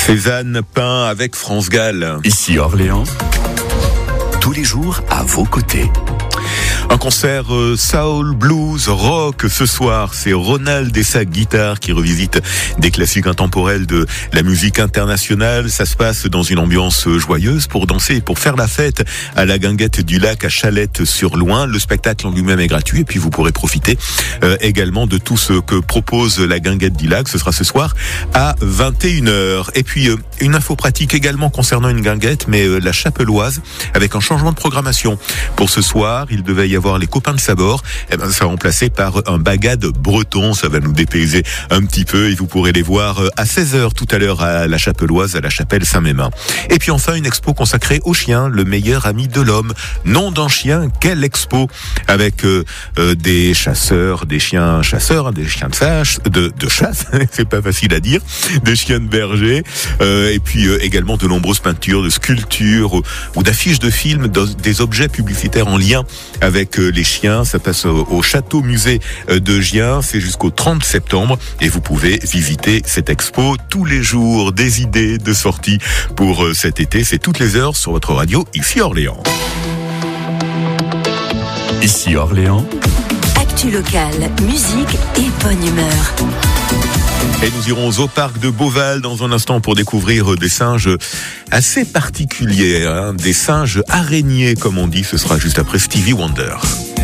Cézanne peint avec France Gall. Ici Orléans, tous les jours à vos côtés. Un concert soul, blues, rock ce soir. C'est Ronald et sa guitare qui revisite des classiques intemporels de la musique internationale. Ça se passe dans une ambiance joyeuse pour danser et pour faire la fête à la Guinguette du Lac à Chalette-sur-Loing. Le spectacle en lui-même est gratuit et puis vous pourrez profiter également de tout ce que propose la Guinguette du Lac. Ce sera ce soir à 21h. Et puis une info pratique également concernant une guinguette, mais la Chapelloise, avec un changement de programmation. Pour ce soir, il devait y avoir les copains de Sabord, ça sera remplacé par un bagade breton, ça va nous dépayser un petit peu et vous pourrez les voir à 16h tout à l'heure à la Chapelloise, à la chapelle Saint-Mémin. Et puis enfin une expo consacrée au chien, le meilleur ami de l'homme. Nom d'un chien, quelle expo, avec des chasseurs, des chiens chasseurs, des chiens de chasse, c'est pas facile à dire, des chiens de berger, et puis également de nombreuses peintures, de sculptures ou d'affiches de films, des objets publicitaires en lien avec les chiens. Ça passe au château musée de Gien, c'est jusqu'au 30 septembre et vous pouvez visiter cette expo tous les jours. Des idées de sortie pour cet été, c'est toutes les heures sur votre radio ici Orléans. Ici Orléans, actu locale, musique et bonne humeur. Et nous irons au parc de Beauval dans un instant pour découvrir des singes assez particuliers, des singes araignées comme on dit. Ce sera juste après Stevie Wonder.